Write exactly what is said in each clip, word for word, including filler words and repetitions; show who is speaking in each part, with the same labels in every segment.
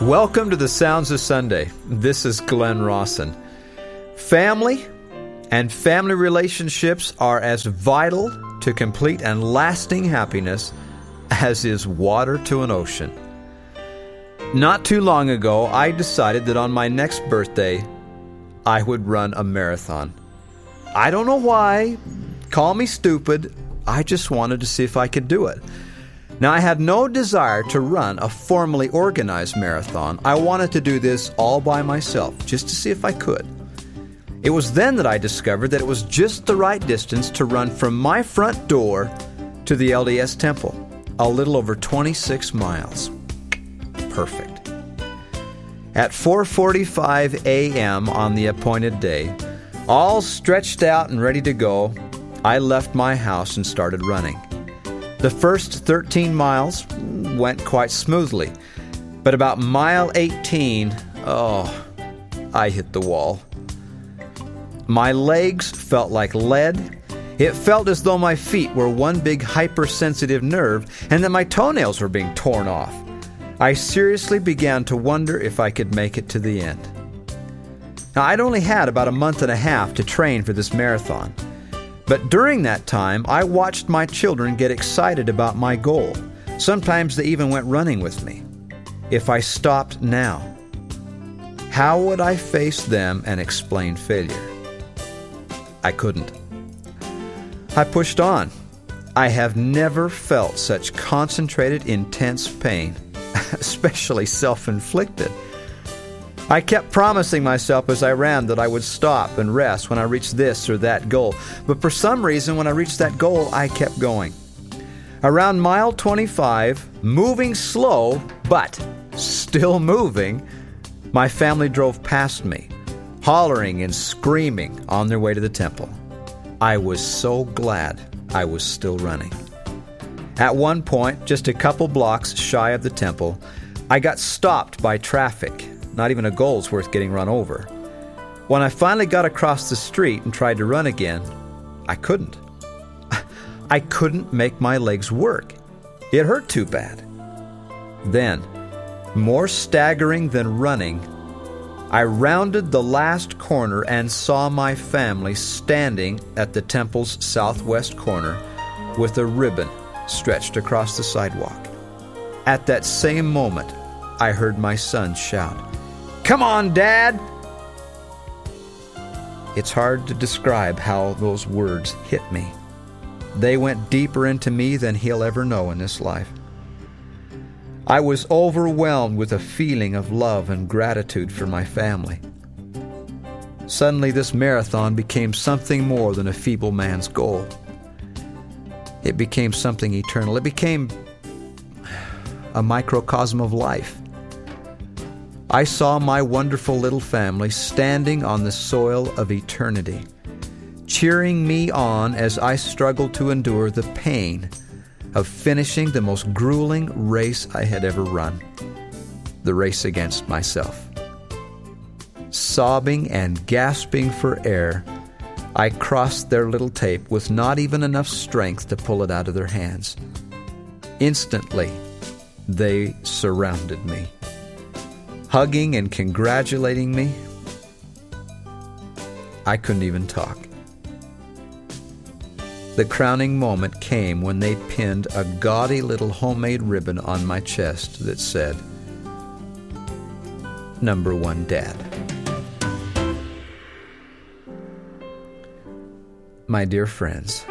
Speaker 1: Welcome to the Sounds of Sunday. This is Glenn Rawson. Family and family relationships are as vital to complete and lasting happiness as is water to an ocean. Not too long ago, I decided that on my next birthday, I would run a marathon. I don't know why. Call me stupid. I just wanted to see if I could do it. Now, I had no desire to run a formally organized marathon. I wanted to do this all by myself, just to see if I could. It was then that I discovered that it was just the right distance to run from my front door to the L D S Temple, a little over twenty-six miles. Perfect. At four forty-five a.m. on the appointed day, all stretched out and ready to go, I left my house and started running. The first thirteen miles went quite smoothly, but about mile eighteen, oh, I hit the wall. My legs felt like lead. It felt as though my feet were one big hypersensitive nerve and that my toenails were being torn off. I seriously began to wonder if I could make it to the end. Now, I'd only had about a month and a half to train for this marathon. But during that time, I watched my children get excited about my goal. Sometimes they even went running with me. If I stopped now, how would I face them and explain failure? I couldn't. I pushed on. I have never felt such concentrated, intense pain, especially self-inflicted. I kept promising myself as I ran that I would stop and rest when I reached this or that goal. But for some reason, when I reached that goal, I kept going. Around mile twenty-five, moving slow, but still moving, my family drove past me, hollering and screaming on their way to the temple. I was so glad I was still running. At one point, just a couple blocks shy of the temple, I got stopped by traffic. Not even a goal's worth getting run over. When I finally got across the street and tried to run again, I couldn't. I couldn't make my legs work. It hurt too bad. Then, more staggering than running, I rounded the last corner and saw my family standing at the temple's southwest corner with a ribbon stretched across the sidewalk. At that same moment, I heard my son shout, "Come on, Dad!" It's hard to describe how those words hit me. They went deeper into me than he'll ever know in this life. I was overwhelmed with a feeling of love and gratitude for my family. Suddenly, this marathon became something more than a feeble man's goal. It became something eternal. It became a microcosm of life. I saw my wonderful little family standing on the soil of eternity, cheering me on as I struggled to endure the pain of finishing the most grueling race I had ever run, the race against myself. Sobbing and gasping for air, I crossed their little tape with not even enough strength to pull it out of their hands. Instantly, they surrounded me, hugging and congratulating me. I couldn't even talk. The crowning moment came when they pinned a gaudy little homemade ribbon on my chest that said, "Number one Dad." My dear friends,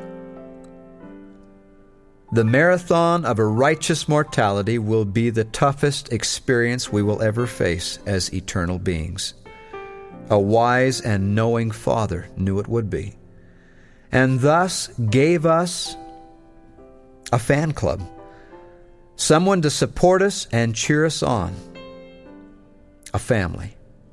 Speaker 1: the marathon of a righteous mortality will be the toughest experience we will ever face as eternal beings. A wise and knowing Father knew it would be, and thus gave us a fan club, someone to support us and cheer us on, a family.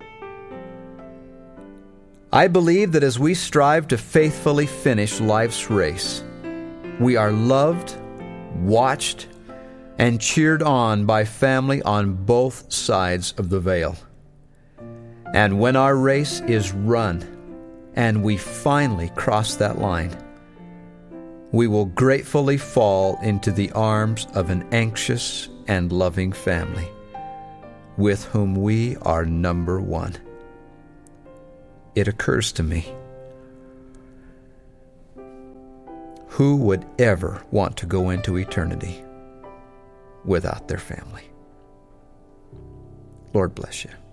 Speaker 1: I believe that as we strive to faithfully finish life's race, we are loved, watched, and cheered on by family on both sides of the veil. And when our race is run and we finally cross that line, we will gratefully fall into the arms of an anxious and loving family. with whom we are number one. It occurs to me, who would ever want to go into eternity without their family? Lord bless you.